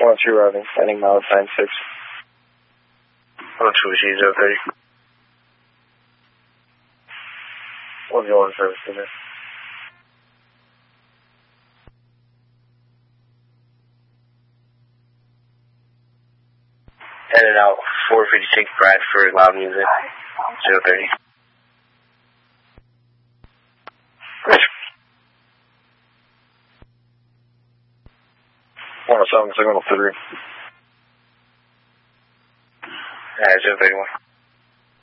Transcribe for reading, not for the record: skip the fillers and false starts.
102 arriving, standing miles 96. 102 030. 101 service to this. Headed out 456 Bradford, loud music, 030. Rich. 107, signal 3. 031.